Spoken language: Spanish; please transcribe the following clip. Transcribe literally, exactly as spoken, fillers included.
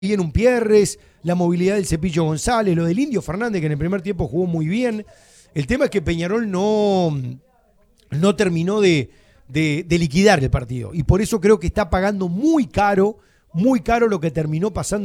bien un Pierres, la movilidad del Cepillo González, lo del Indio Fernández, que en el primer tiempo jugó muy bien. El tema es que Peñarol no, no terminó de, de, de liquidar el partido. Y por eso creo que está pagando muy caro, muy caro lo que terminó pasando